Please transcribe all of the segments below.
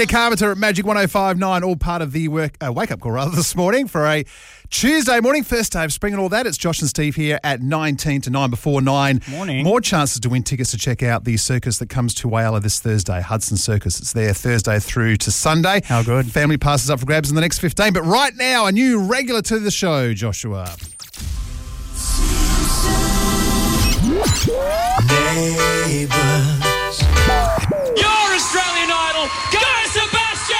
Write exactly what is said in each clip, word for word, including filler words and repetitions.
Carpenter at Magic one oh five point nine, all part of the work, uh, wake-up call rather this morning for a Tuesday morning, first day of spring and all that. It's Josh and Steve here at nineteen to nine before nine. Morning. More chances to win tickets to check out the circus that comes to Whyalla this Thursday, Hudson Circus. It's there Thursday through to Sunday. How good. Family passes up for grabs in the next fifteen. But right now, a new regular to the show, Joshua. Neighbours. Your Australian Idol, Guy Sebastian!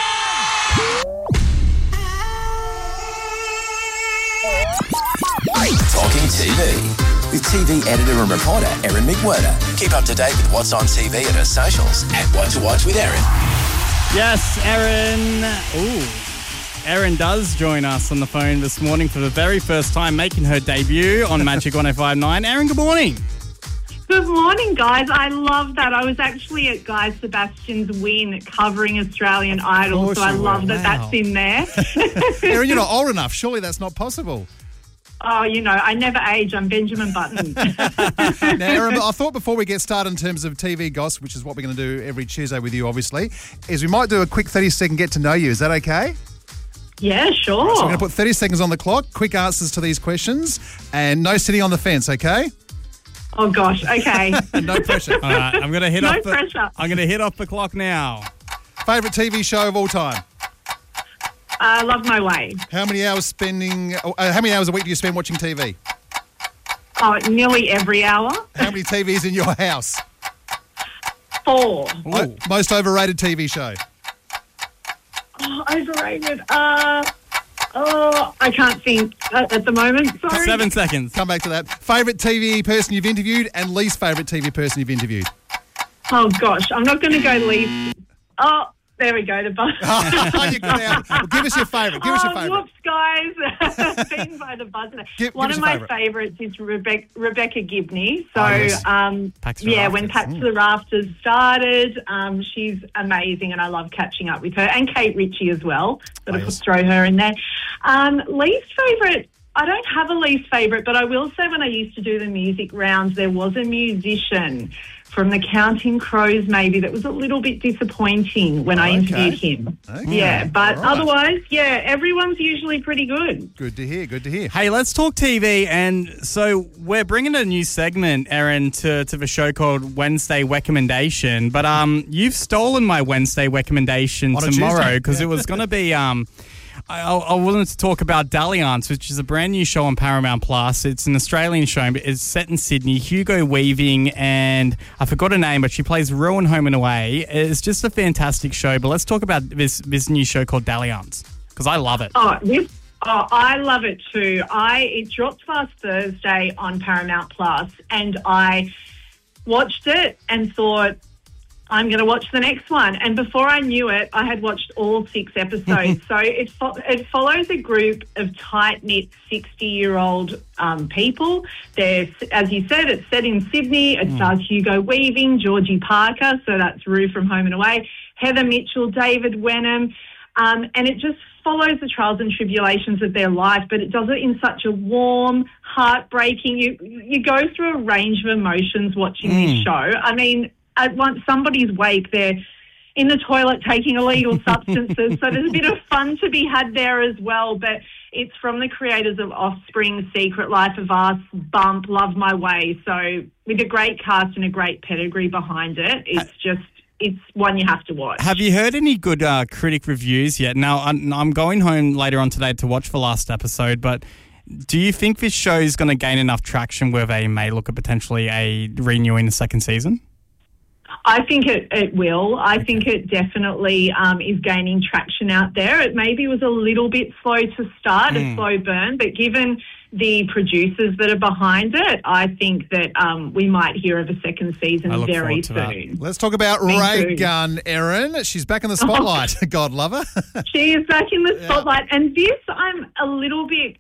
Talking T V with T V editor and reporter Erin McWhirter. Keep up to date with what's on T V and her socials at What to Watch with Erin. Yes, Erin. Ooh. Erin does join us on the phone this morning for the very first time, making her debut on Magic one oh five point nine. Erin, good morning. Good morning, guys. I love that. I was actually at Guy Sebastian's win covering Australian Idol, so I love that wow. that's in there. Erin, you're not old enough. Surely that's not possible. Oh, you know, I never age. I'm Benjamin Button. Now, Erin, I thought before we get started in terms of T V gossip, which is what we're going to do every Tuesday with you, obviously, is we might do a quick thirty-second get to know you. Is that okay? Yeah, sure. So we're going to put thirty seconds on the clock, quick answers to these questions, and no sitting on the fence, okay? Oh, gosh. Okay. No pressure. All right, I'm going to hit No off the, pressure. I'm going to hit off the clock now. Favourite T V show of all time? I love my way. How many hours spending? Uh, how many hours a week do you spend watching T V? Oh, nearly every hour. How many T Vs in your house? Four. Mo- most overrated T V show? Oh, overrated. Uh, oh, I can't think at, at the moment. Sorry. Seven seconds. Come back to that. Favourite T V person you've interviewed and least favourite T V person you've interviewed? Oh, gosh. I'm not going to go least. Oh, there we go. The buzz. You got out. Well, give us your favourite. Give us your Oh, favourite. whoops, guys. Being by the buzzer. Give- One give us of your my favourite. favourites is Rebecca, Rebecca Gibney. So, Oh, yes. um, Pack to the yeah, when Rafters. Pack to the Rafters started, um, she's amazing and I love catching up with her. And Kate Ritchie as well. Sort of Oh, yes. throw her in there. Um, least favourite, I don't have a least favourite, but I will say when I used to do the music rounds, there was a musician from the Counting Crows maybe that was a little bit disappointing when I Okay. interviewed him. Okay. Yeah, but Right. otherwise, yeah, everyone's usually pretty good. Good to hear. Good to hear. Hey, let's talk T V. And so we're bringing a new segment, Erin, to, to the show called Wednesday Recommendation. But um, you've stolen my Wednesday recommendation On a tomorrow Tuesday. because it was going to be... um. I, I wanted to talk about Dalliance, which is a brand new show on Paramount Plus. It's an Australian show, but it's set in Sydney. Hugo Weaving and I forgot her name, but she plays Rowan Home and Away. It's just a fantastic show. But let's talk about this this new show called Dalliance because I love it. Oh, this, oh, I love it too. I it dropped last Thursday on Paramount Plus, and I watched it and thought, I'm going to watch the next one. And before I knew it, I had watched all six episodes. So it fo- it follows a group of tight-knit sixty-year-old um, people. They're, as you said, it's set in Sydney. It stars Hugo Weaving, Georgie Parker, so that's Rue from Home and Away, Heather Mitchell, David Wenham, um, and it just follows the trials and tribulations of their life, but it does it in such a warm, heartbreaking... You, you go through a range of emotions watching this show. I mean... At once somebody's wake, they're in the toilet taking illegal substances. So there's a bit of fun to be had there as well. But it's from the creators of Offspring, Secret Life of Us, Bump, Love My Way. So with a great cast and a great pedigree behind it, it's just... it's one you have to watch. Have you heard any good uh, critic reviews yet? Now, I'm, I'm going home later on today to watch the last episode, but do you think this show is going to gain enough traction where they may look at potentially a renewing the second season? I think it, it will. I think it definitely um, is gaining traction out there. It maybe was a little bit slow to start, Mm. a slow burn, but given the producers that are behind it, I think that um, we might hear of a second season I look very forward to that. soon. Let's talk about Me Ray too. Gunn, Erin. She's back in the spotlight. God love her. She is back in the spotlight. And this, I'm a little bit...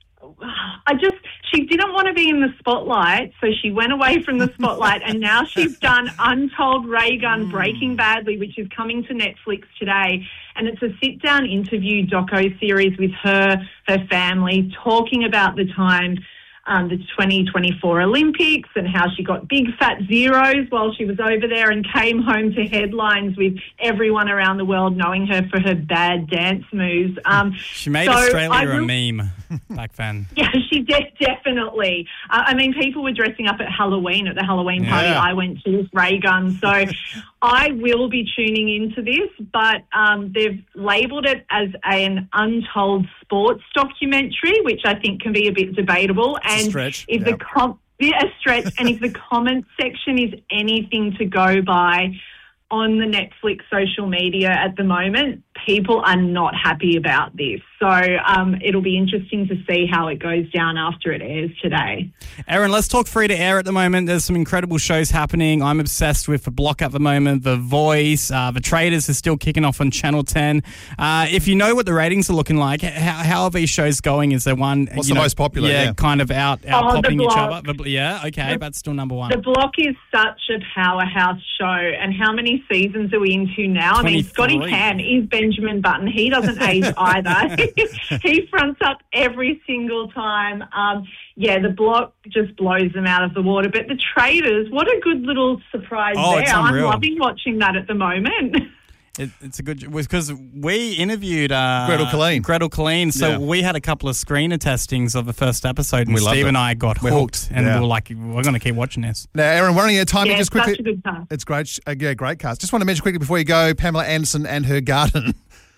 I just, she didn't want to be in the spotlight, so she went away from the spotlight, and now she's done Untold Ray Gunn Breaking Badly, which is coming to Netflix today. And it's a sit-down interview doco-series with her, her family, talking about the time um, the twenty twenty-four Olympics and how she got big fat zeros while she was over there and came home to headlines with everyone around the world knowing her for her bad dance moves. Um, she made so Australia will, a meme back then. Yeah, she de- definitely. Uh, I mean, people were dressing up at Halloween, at the Halloween party Yeah. I went to with ray guns. So I will be tuning into this, but um, they've labelled it as an untold sports documentary, which I think can be a bit debatable. And stretch. if Yep. the com- yeah, a stretch, and if the comment section is anything to go by on the Netflix social media at the moment, people are not happy about this. So um, it'll be interesting to see how it goes down after it airs today. Erin, let's talk free to air at the moment. There's some incredible shows happening. I'm obsessed with The Block at the moment, The Voice, uh, The Traders is still kicking off on Channel ten. Uh, if you know what the ratings are looking like, how, how are these shows going? Is there one? What's you the know, most popular? Yeah, Yeah. kind of out, out Oh, The popping each Block. other. The, yeah, okay, The- that's still number one. The Block is such a powerhouse show, and how many seasons are we into now? I mean, Scotty twenty-three. Can is Benjamin Button. He doesn't age either. He fronts up every single time. Um, yeah, The Block just blows them out of the water. But The Traders, what a good little surprise Oh, there. it's I'm unreal. loving watching that at the moment. It, it's a good because we interviewed uh, Gretel Killeen. Gretel Killeen, so Yeah. we had a couple of screener testings of the first episode, and We loved Steve it. and I got We're hooked, hooked, and yeah. we were like, we're going to keep watching this. Now, Erin, we're running out of time. Yeah, just it's quickly. such a good cast. It's great. Uh, yeah, great cast. Just want to mention quickly before you go, Pamela Anderson and her garden.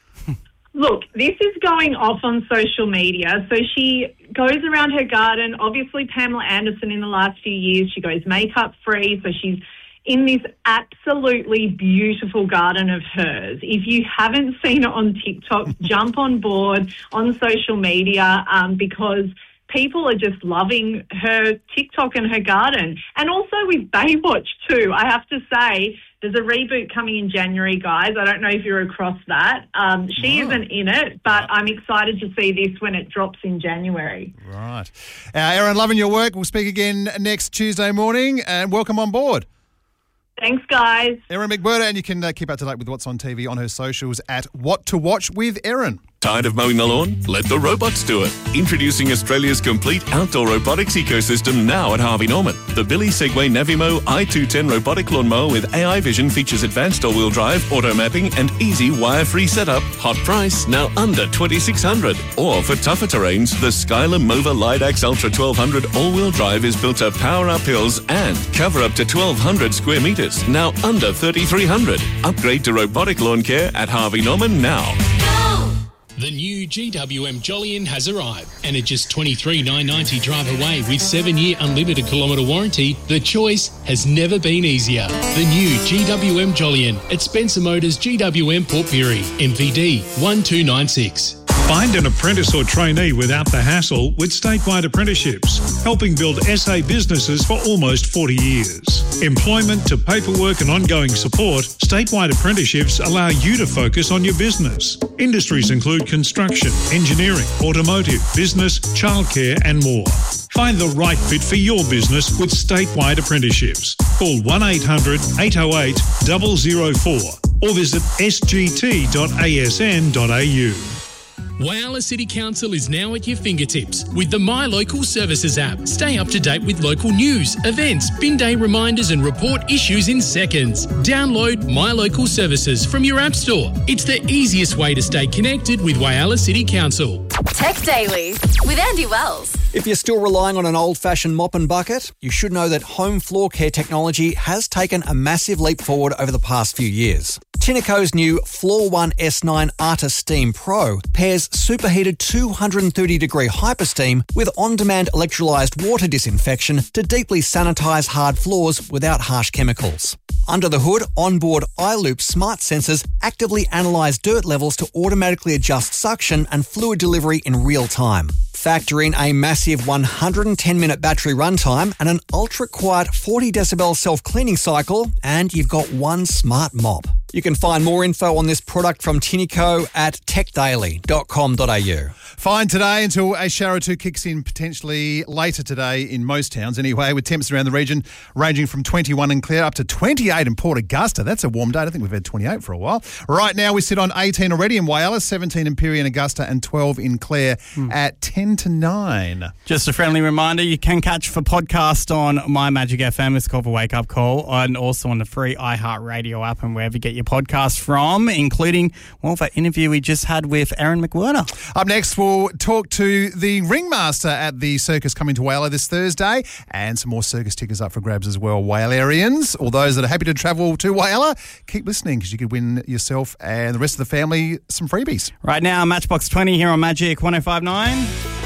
Look, this is going off on social media. So she goes around her garden. Obviously, Pamela Anderson in the last few years, she goes makeup free. So she's in this absolutely beautiful garden of hers. If you haven't seen it on TikTok, jump on board on social media um, because people are just loving her TikTok and her garden. And also with Baywatch too, I have to say, there's a reboot coming in January, guys. I don't know if you're across that. Um, she Oh. isn't in it, but I'm excited to see this when it drops in January. Right. Uh, Erin, loving your work. We'll speak again next Tuesday morning, and welcome on board. Thanks, guys. Erin McWhirter, and you can uh, keep up to date with what's on T V on her socials at What to Watch with Erin. Tired of mowing the lawn? Let the robots do it. Introducing Australia's complete outdoor robotics ecosystem now at Harvey Norman. The Billy Segway Navimo i two ten robotic lawnmower with A I vision features advanced all-wheel drive, auto mapping and easy wire-free setup. Hot price, now under twenty-six hundred dollars. Or for tougher terrains, the Skylar Mova Lidax Ultra twelve hundred all-wheel drive is built to power up hills and cover up to twelve hundred square metres, now under thirty-three hundred dollars. Upgrade to robotic lawn care at Harvey Norman now. The new G W M Jolyon has arrived, and at just twenty-three thousand nine hundred ninety dollars drive away with seven-year unlimited kilometre warranty, the choice has never been easier. The new G W M Jolyon at Spencer Motors G W M Port Pirie, M V D one two nine six. Find an apprentice or trainee without the hassle with statewide apprenticeships, helping build S A businesses for almost forty years. Employment to paperwork and ongoing support, statewide apprenticeships allow you to focus on your business. Industries include construction, engineering, automotive, business, childcare and more. Find the right fit for your business with statewide apprenticeships. Call one eight hundred eight oh eight zero zero four or visit s g t dot a s n dot a u. Whyalla City Council is now at your fingertips with the My Local Services app. Stay up to date with local news, events, bin day reminders and report issues in seconds. Download My Local Services from your app store. It's the easiest way to stay connected with Whyalla City Council. Tech Daily with Andy Wells. If you're still relying on an old-fashioned mop and bucket, you should know that home floor care technology has taken a massive leap forward over the past few years. Tinaco's new Floor One S nine Arta Steam Pro pairs superheated two hundred thirty degree Hypersteam with on-demand electrolyzed water disinfection to deeply sanitize hard floors without harsh chemicals. Under the hood, onboard iLoop smart sensors actively analyze dirt levels to automatically adjust suction and fluid delivery in real time. Factor in a massive one hundred ten minute battery runtime and an ultra-quiet forty decibel self-cleaning cycle, and you've got one smart mop. You can find more info on this product from Tinico at tech daily dot com dot a u. Fine today until a shower or two kicks in potentially later today in most towns anyway, with temps around the region ranging from twenty-one in Clare up to twenty-eight in Port Augusta. That's a warm day. I think we've had twenty-eight for a while. Right now we sit on eighteen already in Whyalla, seventeen in Perry and Augusta and twelve in Clare hmm. at ten to nine. Just a friendly reminder, you can catch the podcast on My Magic F M. It's called The Wake Up Call, and also on the free iHeartRadio app and wherever you get your podcast from, including, well, that interview we just had with Erin McWhirter. Up next, we'll talk to the ringmaster at the circus coming to Whyalla this Thursday, and some more circus tickets up for grabs as well. Whyallarians, or those that are happy to travel to Whyalla, keep listening because you could win yourself and the rest of the family some freebies. Right now, Matchbox twenty here on Magic one oh five point nine.